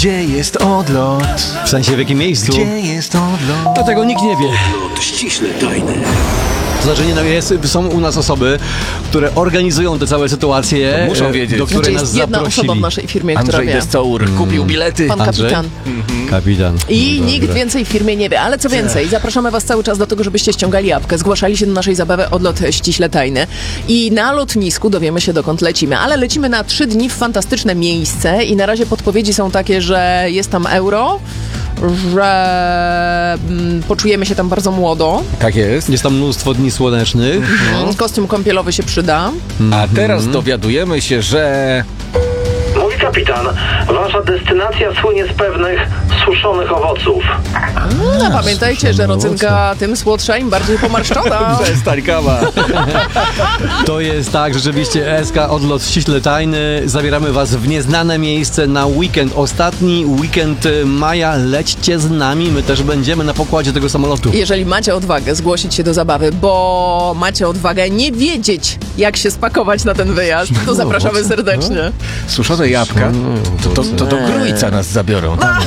Gdzie jest odlot? W sensie w jakim miejscu? Gdzie jest odlot? No tego nikt nie wie. Odlot ściśle tajny. To znaczy, są u nas osoby, które organizują te całe sytuacje, To muszą wiedzieć. do której nas Jest jedna zaprosili. osoba w naszej firmie, która Andrzej wie. Descour kupił bilety. Pan Andrzej? kapitan. Kapitan. I Dobra. nikt więcej w firmie nie wie, ale co więcej, zapraszamy was cały czas do tego, żebyście ściągali apkę, zgłaszali się do naszej zabawy Odlot ściśle tajny i na lotnisku dowiemy się, dokąd lecimy, ale lecimy na 3 dni w fantastyczne miejsce i na razie podpowiedzi są takie, że jest tam euro, że poczujemy się tam bardzo młodo, Tak jest. Jest tam mnóstwo dni słonecznych. kostium kąpielowy się przyda. A teraz dowiadujemy się, że... Mój kapitan, wasza destynacja słynie z pewnych suszonych owoców. No pamiętajcie, że rodzynka tym słodsza, im bardziej pomarszczona. Przestań, kawa. To jest tak, rzeczywiście SK Odlot ściśle tajny. Zabieramy was w nieznane miejsce na weekend. Ostatni weekend maja. Lećcie z nami. My też będziemy na pokładzie tego samolotu. Jeżeli macie odwagę zgłosić się do zabawy, bo macie odwagę nie wiedzieć, jak się spakować na ten wyjazd, to zapraszamy serdecznie. Suszone jabłka. To do Grójca nas zabiorą. Tam